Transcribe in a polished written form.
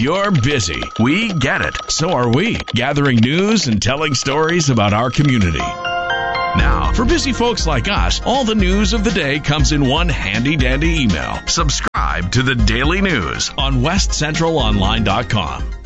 You're busy. We get it. So are we, gathering news and telling stories about our community. Now, for busy folks like us, all the news of the day comes in one handy-dandy email. Subscribe to the Daily News on westcentralonline.com.